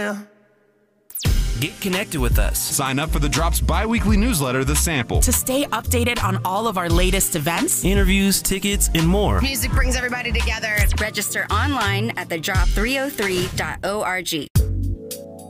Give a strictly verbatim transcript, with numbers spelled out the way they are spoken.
Get connected with us. Sign up for the Drop's bi-weekly newsletter, The Sample, to stay updated on all of our latest events, interviews, tickets, and more. Music brings everybody together. Register online at the drop three oh three dot org.